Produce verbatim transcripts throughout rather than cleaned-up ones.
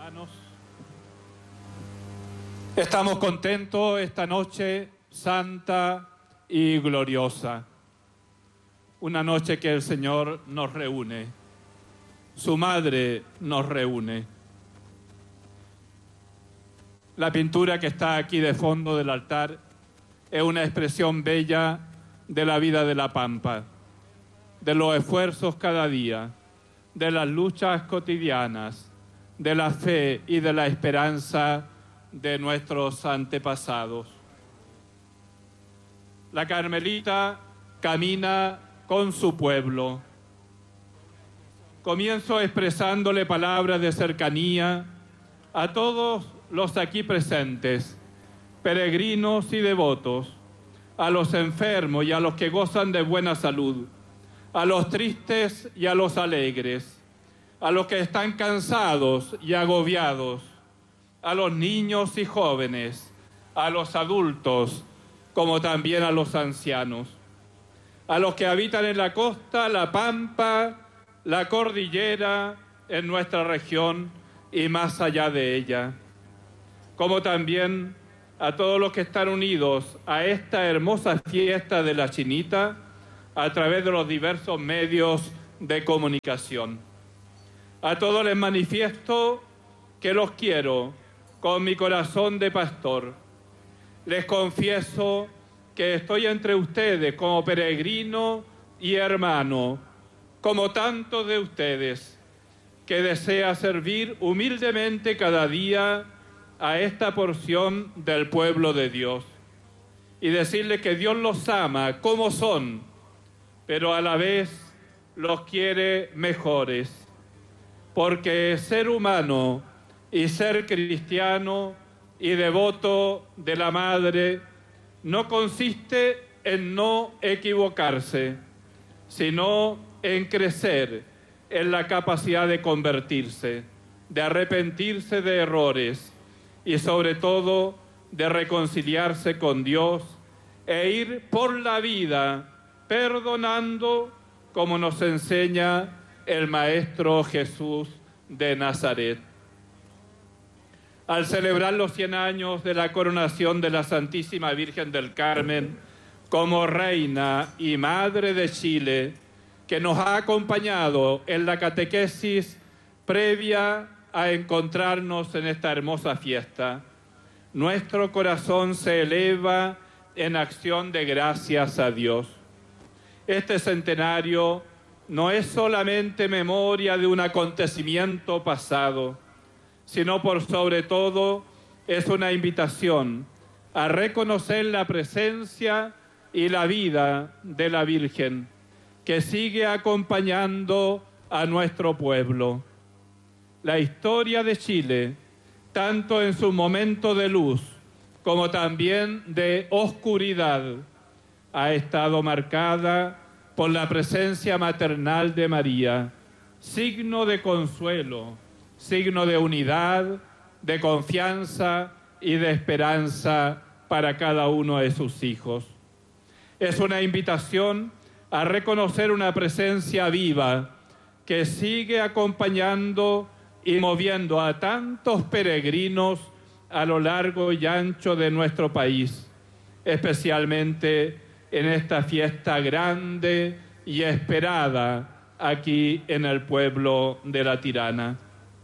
hermanos, estamos contentos esta noche santa y gloriosa. Una noche que el Señor nos reúne, su Madre nos reúne. La pintura que está aquí de fondo del altar es una expresión bella de la vida de la Pampa, de los esfuerzos cada día, de las luchas cotidianas, de la fe y de la esperanza de nuestros antepasados. La Carmelita camina con su pueblo. Comienzo expresándole palabras de cercanía a todos los aquí presentes, peregrinos y devotos, a los enfermos y a los que gozan de buena salud, a los tristes y a los alegres, a los que están cansados y agobiados, a los niños y jóvenes, a los adultos, como también a los ancianos, a los que habitan en la costa, la pampa, la cordillera, en nuestra región y más allá de ella, como también a todos los que están unidos a esta hermosa fiesta de la Chinita a través de los diversos medios de comunicación. A todos les manifiesto que los quiero con mi corazón de pastor. Les confieso que estoy entre ustedes como peregrino y hermano, como tantos de ustedes, que desea servir humildemente cada día a esta porción del pueblo de Dios y decirle que Dios los ama como son, pero a la vez los quiere mejores, porque ser humano y ser cristiano y devoto de la Madre no consiste en no equivocarse, sino en crecer en la capacidad de convertirse, de arrepentirse de errores y sobre todo de reconciliarse con Dios e ir por la vida perdonando como nos enseña el Maestro Jesús de Nazaret. Al celebrar los cien años de la coronación de la Santísima Virgen del Carmen como Reina y Madre de Chile, que nos ha acompañado en la catequesis previa a encontrarnos en esta hermosa fiesta, nuestro corazón se eleva en acción de gracias a Dios. Este centenario no es solamente memoria de un acontecimiento pasado, sino por sobre todo es una invitación a reconocer la presencia y la vida de la Virgen, que sigue acompañando a nuestro pueblo. La historia de Chile, tanto en su momento de luz como también de oscuridad, ha estado marcada por la presencia maternal de María, signo de consuelo, signo de unidad, de confianza y de esperanza para cada uno de sus hijos. Es una invitación a reconocer una presencia viva que sigue acompañando y moviendo a tantos peregrinos a lo largo y ancho de nuestro país, especialmente en esta fiesta grande y esperada aquí en el pueblo de La Tirana.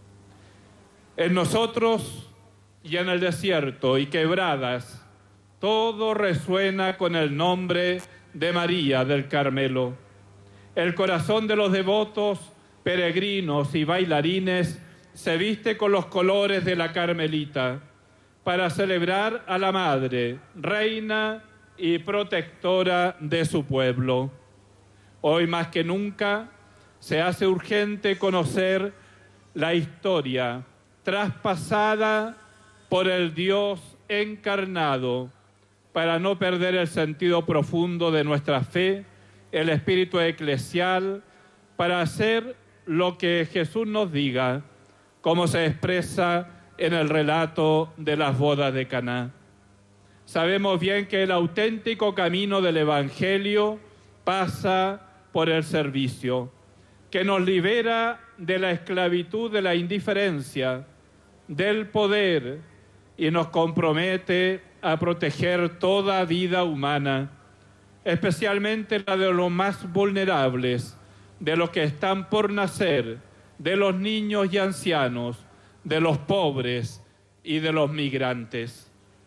En nosotros y en el desierto y quebradas, todo resuena con el nombre de María del Carmelo. El corazón de los devotos, peregrinos y bailarines se viste con los colores de la Carmelita para celebrar a la Madre, Reina y protectora de su pueblo. Hoy más que nunca se hace urgente conocer la historia traspasada por el Dios encarnado para no perder el sentido profundo de nuestra fe, el espíritu eclesial, para hacer lo que Jesús nos diga, como se expresa en el relato de las bodas de Caná. Sabemos bien que el auténtico camino del Evangelio pasa por el servicio, que nos libera de la esclavitud de la indiferencia, del poder y nos compromete a proteger toda vida humana, especialmente la de los más vulnerables, de los que están por nacer, de los niños y ancianos, de los pobres y de los migrantes.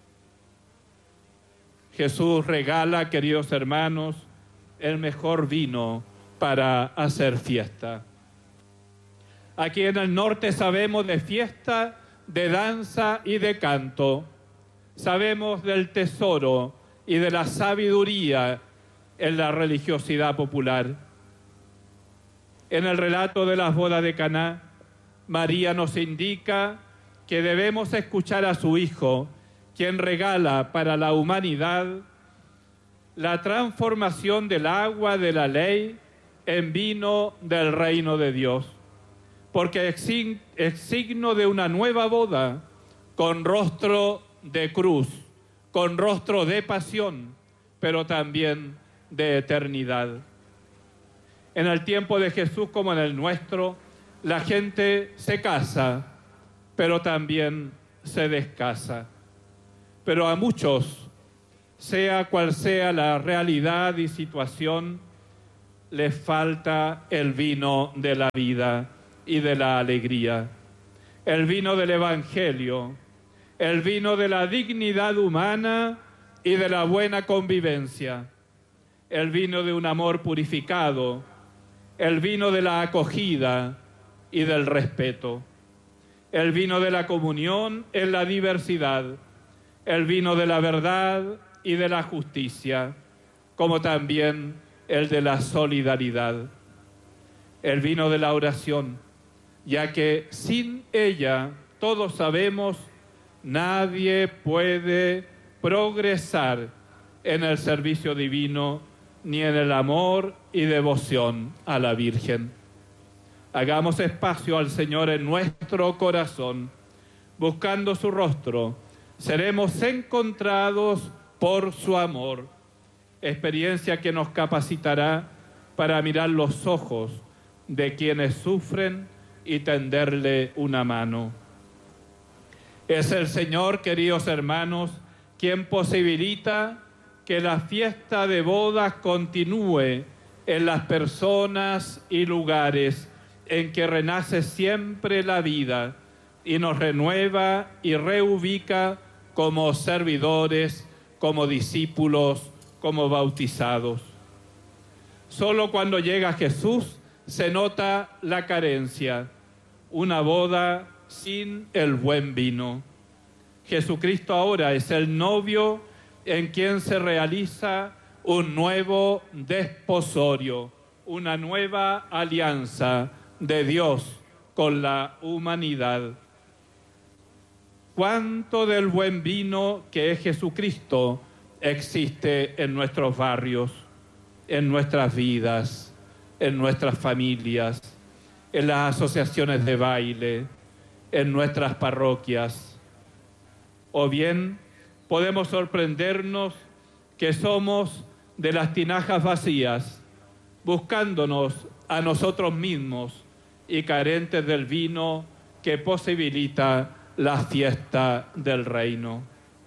Jesús regala, queridos hermanos, el mejor vino para hacer fiesta. Aquí en el norte sabemos de fiesta, de danza y de canto. Sabemos del tesoro y de la sabiduría en la religiosidad popular. En el relato de las bodas de Caná, María nos indica que debemos escuchar a su Hijo, quien regala para la humanidad la transformación del agua de la ley en vino del reino de Dios, porque es signo de una nueva boda con rostro de cruz, con rostro de pasión, pero también de eternidad. En el tiempo de Jesús como en el nuestro, la gente se casa, pero también se descasa. Pero a muchos, sea cual sea la realidad y situación, les falta el vino de la vida y de la alegría, el vino del Evangelio, el vino de la dignidad humana y de la buena convivencia, el vino de un amor purificado, el vino de la acogida y del respeto, el vino de la comunión en la diversidad, el vino de la verdad y de la justicia, como también el de la solidaridad, el vino de la oración, ya que sin ella, todos sabemos, nadie puede progresar en el servicio divino ni en el amor y devoción a la Virgen. Hagamos espacio al Señor en nuestro corazón, buscando su rostro. Seremos encontrados por su amor, experiencia que nos capacitará para mirar los ojos de quienes sufren y tenderle una mano. Es el Señor, queridos hermanos, quien posibilita que la fiesta de bodas continúe en las personas y lugares en que renace siempre la vida y nos renueva y reubica como servidores, como discípulos, como bautizados. Solo cuando llega Jesús se nota la carencia, una boda sin el buen vino. Jesucristo ahora es el novio en quien se realiza un nuevo desposorio, una nueva alianza de Dios con la humanidad. ¿Cuánto del buen vino que es Jesucristo existe en nuestros barrios, en nuestras vidas, en nuestras familias, en las asociaciones de baile, en nuestras parroquias? O bien podemos sorprendernos que somos de las tinajas vacías, buscándonos a nosotros mismos y carentes del vino que posibilita la fiesta del reino.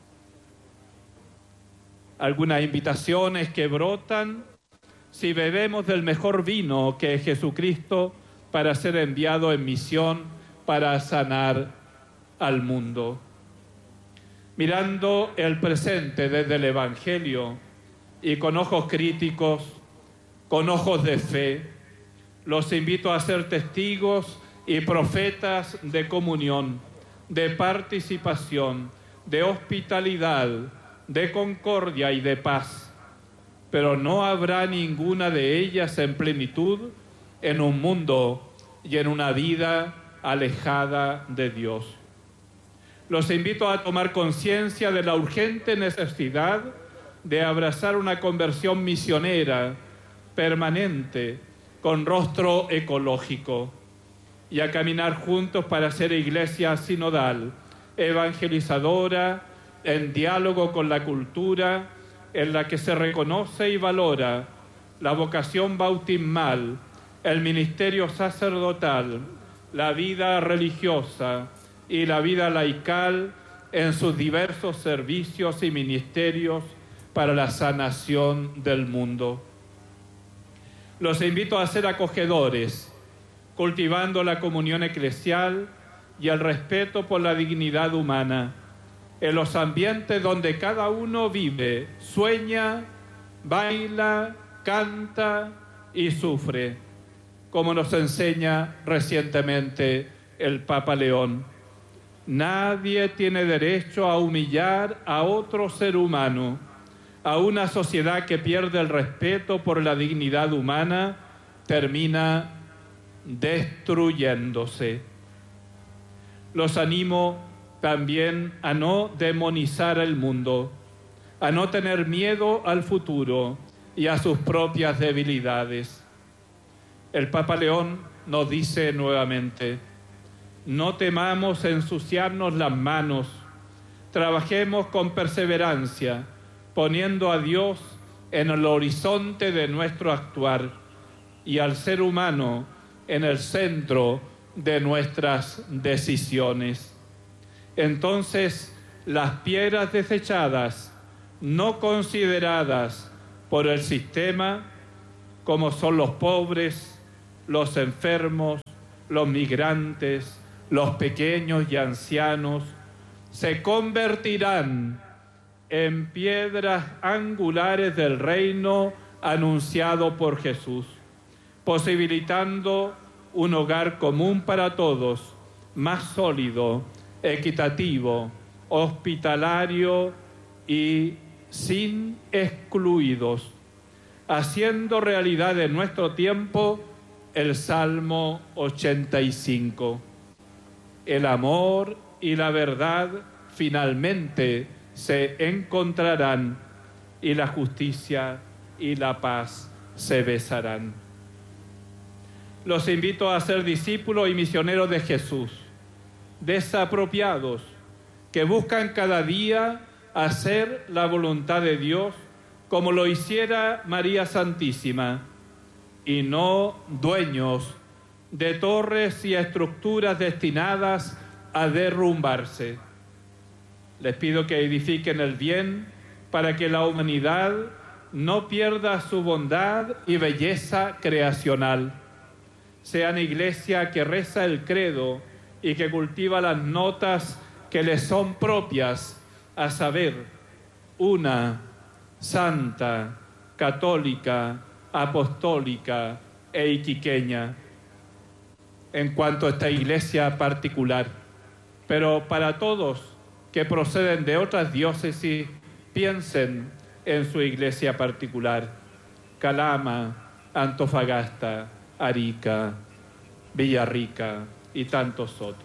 Algunas invitaciones que brotan si bebemos del mejor vino que es Jesucristo para ser enviado en misión para sanar al mundo. Mirando el presente desde el Evangelio y con ojos críticos, con ojos de fe, los invito a ser testigos y profetas de comunión, de participación, de hospitalidad, de concordia y de paz. Pero no habrá ninguna de ellas en plenitud en un mundo y en una vida alejada de Dios. Los invito a tomar conciencia de la urgente necesidad de abrazar una conversión misionera, permanente, con rostro ecológico, y a caminar juntos para ser iglesia sinodal, evangelizadora, en diálogo con la cultura, en la que se reconoce y valora la vocación bautismal, el ministerio sacerdotal, la vida religiosa, y la vida laical en sus diversos servicios y ministerios para la sanación del mundo. Los invito a ser acogedores, cultivando la comunión eclesial y el respeto por la dignidad humana, en los ambientes donde cada uno vive, sueña, baila, canta y sufre, como nos enseña recientemente el Papa León. Nadie tiene derecho a humillar a otro ser humano. A una sociedad que pierde el respeto por la dignidad humana termina destruyéndose. Los animo también a no demonizar el mundo, a no tener miedo al futuro y a sus propias debilidades. El Papa León nos dice nuevamente: no temamos ensuciarnos las manos, trabajemos con perseverancia, poniendo a Dios en el horizonte de nuestro actuar y al ser humano en el centro de nuestras decisiones. Entonces, las piedras desechadas, no consideradas por el sistema, como son los pobres, los enfermos, los migrantes, los pequeños y ancianos, se convertirán en piedras angulares del reino anunciado por Jesús, posibilitando un hogar común para todos, más sólido, equitativo, hospitalario y sin excluidos, haciendo realidad en nuestro tiempo el Salmo ochenta y cinco. El amor y la verdad finalmente se encontrarán y la justicia y la paz se besarán. Los invito a ser discípulos y misioneros de Jesús, desapropiados, que buscan cada día hacer la voluntad de Dios como lo hiciera María Santísima, y no dueños de torres y estructuras destinadas a derrumbarse. Les pido que edifiquen el bien para que la humanidad no pierda su bondad y belleza creacional. Sean iglesia que reza el credo y que cultiva las notas que les son propias, a saber, una, santa, católica, apostólica e iquiqueña, en cuanto a esta iglesia particular. Pero para todos que proceden de otras diócesis, piensen en su iglesia particular: Calama, Antofagasta, Arica, Villarrica y tantos otros.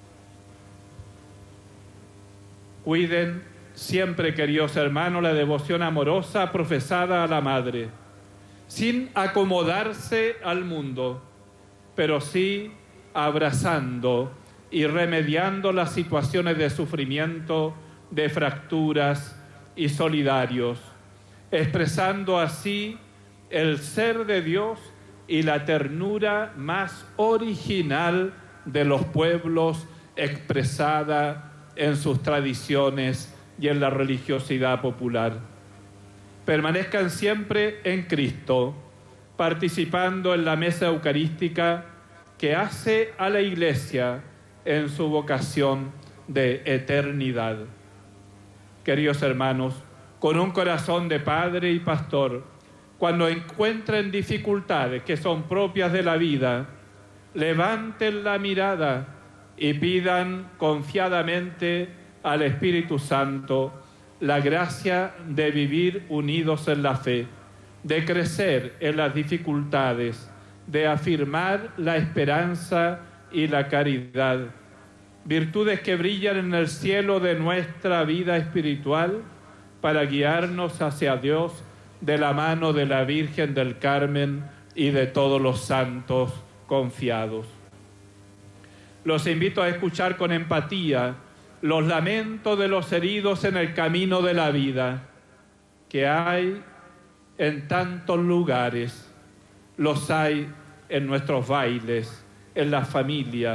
Cuiden siempre, queridos hermanos, la devoción amorosa profesada a la Madre, sin acomodarse al mundo, pero sí abrazando y remediando las situaciones de sufrimiento, de fracturas y solidarios, expresando así el ser de Dios y la ternura más original de los pueblos expresada en sus tradiciones y en la religiosidad popular. Permanezcan siempre en Cristo, participando en la mesa eucarística que hace a la Iglesia en su vocación de eternidad. Queridos hermanos, con un corazón de padre y pastor, cuando encuentren dificultades que son propias de la vida, levanten la mirada y pidan confiadamente al Espíritu Santo la gracia de vivir unidos en la fe, de crecer en las dificultades, de afirmar la esperanza y la caridad, virtudes que brillan en el cielo de nuestra vida espiritual para guiarnos hacia Dios de la mano de la Virgen del Carmen y de todos los santos confiados. Los invito a escuchar con empatía los lamentos de los heridos en el camino de la vida, que hay en tantos lugares. Los hay en nuestros bailes, en la familia,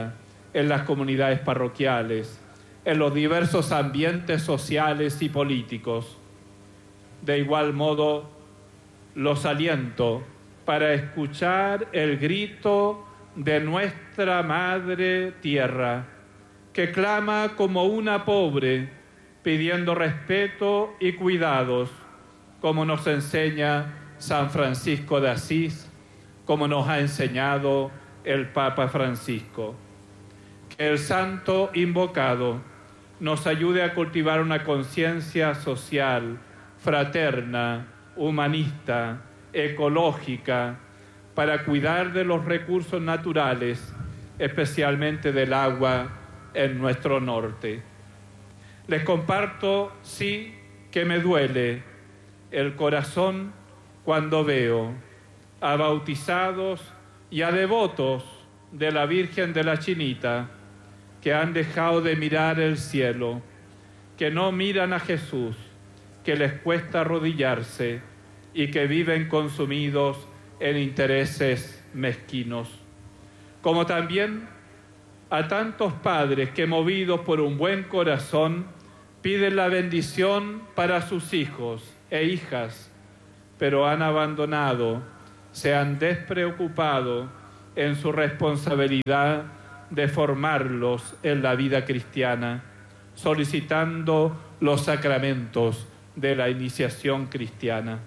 en las comunidades parroquiales, en los diversos ambientes sociales y políticos. De igual modo, los aliento para escuchar el grito de nuestra Madre Tierra, que clama como una pobre, pidiendo respeto y cuidados, como nos enseña San Francisco de Asís, como nos ha enseñado el Papa Francisco. Que el santo invocado nos ayude a cultivar una conciencia social, fraterna, humanista, ecológica, para cuidar de los recursos naturales, especialmente del agua en nuestro norte. Les comparto, sí, que me duele el corazón cuando veo a bautizados y a devotos de la Virgen de la Chinita que han dejado de mirar el cielo, que no miran a Jesús, que les cuesta arrodillarse y que viven consumidos en intereses mezquinos. Como también a tantos padres que, movidos por un buen corazón, piden la bendición para sus hijos e hijas, pero han abandonado, se han despreocupado en su responsabilidad de formarlos en la vida cristiana, solicitando los sacramentos de la iniciación cristiana.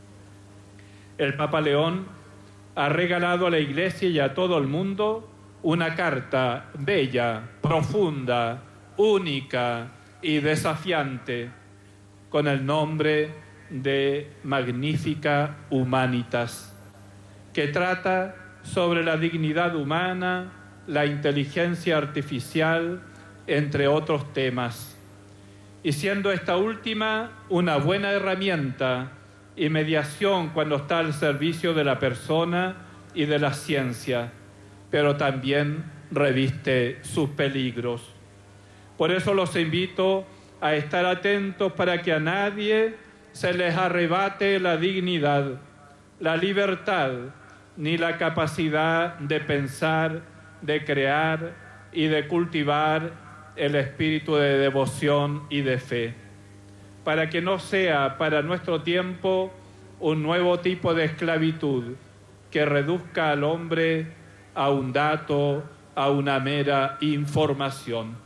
El Papa León ha regalado a la Iglesia y a todo el mundo una carta bella, profunda, única y desafiante, con el nombre de Magnificat Humanitas, que trata sobre la dignidad humana, la inteligencia artificial, entre otros temas, y siendo esta última una buena herramienta y mediación cuando está al servicio de la persona y de la ciencia, pero también reviste sus peligros. Por eso los invito a estar atentos para que a nadie se les arrebate la dignidad, la libertad, ni la capacidad de pensar, de crear y de cultivar el espíritu de devoción y de fe, para que no sea para nuestro tiempo un nuevo tipo de esclavitud que reduzca al hombre a un dato, a una mera información.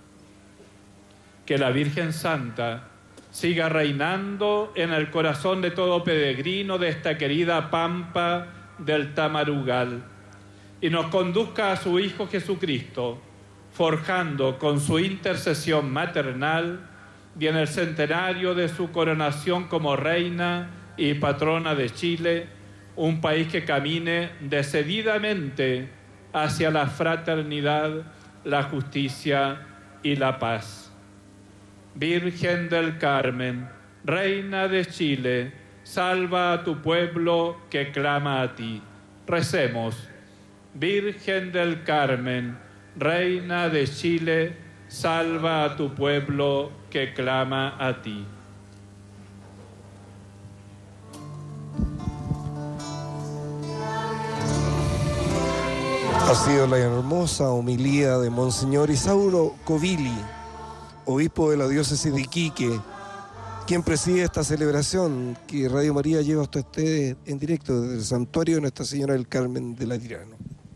Que la Virgen Santa siga reinando en el corazón de todo peregrino de esta querida Pampa del Tamarugal y nos conduzca a su Hijo Jesucristo, forjando con su intercesión maternal y en el centenario de su coronación como reina y patrona de Chile, un país que camine decididamente hacia la fraternidad, la justicia y la paz. Virgen del Carmen, Reina de Chile, salva a tu pueblo que clama a ti. Recemos. Virgen del Carmen, Reina de Chile, salva a tu pueblo que clama a ti. Ha sido la hermosa homilía de Monseñor Isauro Covilli, obispo de la diócesis de Iquique, quien preside esta celebración que Radio María lleva hasta ustedes en directo desde el santuario de Nuestra Señora del Carmen de Latirano.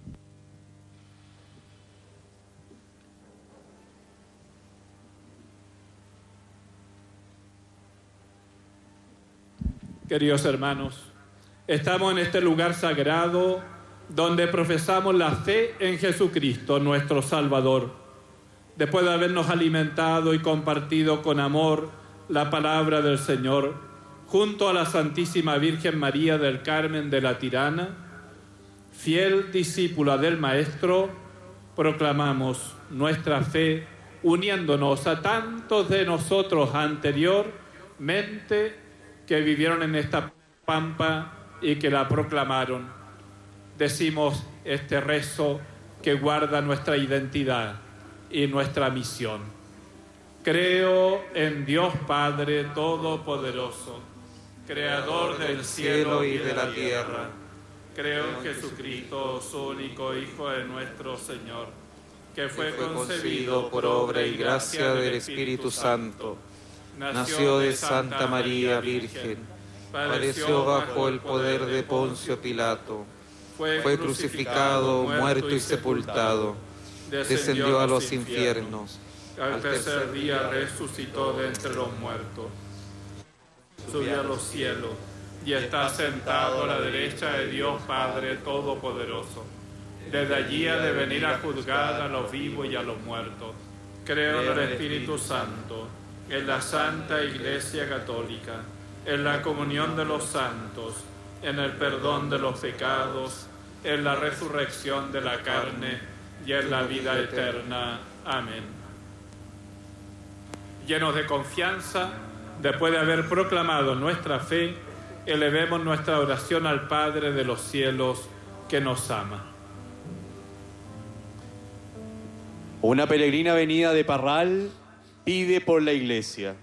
Queridos hermanos, estamos en este lugar sagrado donde profesamos la fe en Jesucristo, nuestro Salvador. Después de habernos alimentado y compartido con amor la palabra del Señor, junto a la Santísima Virgen María del Carmen de la Tirana, fiel discípula del Maestro, proclamamos nuestra fe uniéndonos a tantos de nosotros anteriormente que vivieron en esta pampa y que la proclamaron. Decimos este rezo que guarda nuestra identidad y nuestra misión. Creo en Dios Padre Todopoderoso, Creador del cielo y de la tierra. Creo en Jesucristo, su único Hijo de nuestro Señor, que fue, que fue concebido concebido por obra y gracia del Espíritu Santo, nació de Santa María Virgen, padeció bajo el poder de Poncio Pilato, fue crucificado, muerto y sepultado, descendió a los infiernos, al tercer día resucitó de entre los muertos, subió a los cielos y está sentado a la derecha de Dios Padre Todopoderoso. Desde allí ha de venir a juzgar a los vivos y a los muertos. Creo en el Espíritu Santo, en la Santa Iglesia Católica, en la comunión de los santos, en el perdón de los pecados, en la resurrección de la carne y en la vida eterna. Amén. Llenos de confianza, después de haber proclamado nuestra fe, elevemos nuestra oración al Padre de los cielos que nos ama. Una peregrina venida de Parral pide por la Iglesia.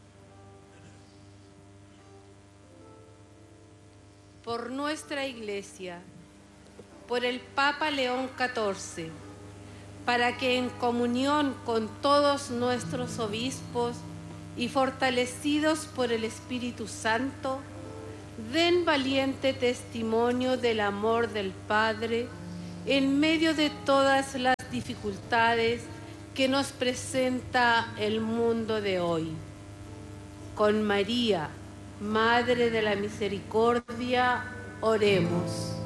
Por nuestra Iglesia, por el Papa León catorce, para que en comunión con todos nuestros obispos y fortalecidos por el Espíritu Santo, den valiente testimonio del amor del Padre en medio de todas las dificultades que nos presenta el mundo de hoy. Con María, Madre de la Misericordia, oremos.